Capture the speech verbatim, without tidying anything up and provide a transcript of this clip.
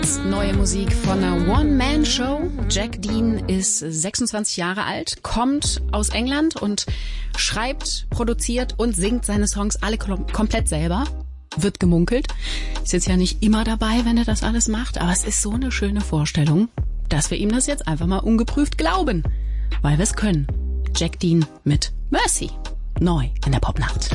Jetzt neue Musik von einer One-Man-Show. Jack Dean ist sechsundzwanzig Jahre alt, kommt aus England und schreibt, produziert und singt seine Songs alle kom- komplett selber. Wird gemunkelt. Ist jetzt ja nicht immer dabei, wenn er das alles macht, aber es ist so eine schöne Vorstellung, dass wir ihm das jetzt einfach mal ungeprüft glauben, weil wir es können. Jack Dean mit Mercy. Neu in der Popnacht.